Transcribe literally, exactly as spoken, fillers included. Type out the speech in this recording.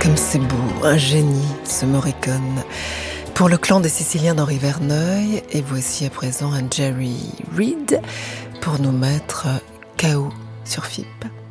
Comme c'est beau, un génie, ce Morricone. Pour le clan des Siciliens d'Henri Verneuil, et voici à présent un Jerry Reed pour nous mettre K O sur F I P.